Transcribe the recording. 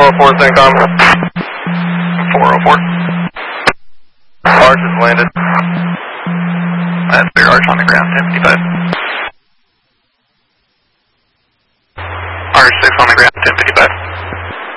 404 CENTCOM. 404. Arch has landed. That's big Arch on the ground, 1055. Arch 6 on the ground, 1055.